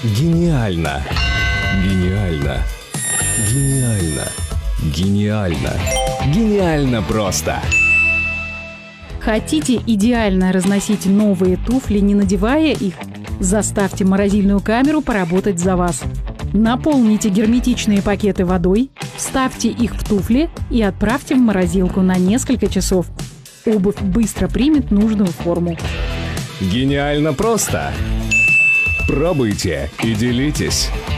Гениально! Гениально! Гениально! Гениально! Гениально просто! Хотите идеально разносить новые туфли, не надевая их? Заставьте морозильную камеру поработать за вас. Наполните герметичные пакеты водой, вставьте их в туфли и отправьте в морозилку на несколько часов. Обувь быстро примет нужную форму. Гениально просто! Пробуйте и делитесь!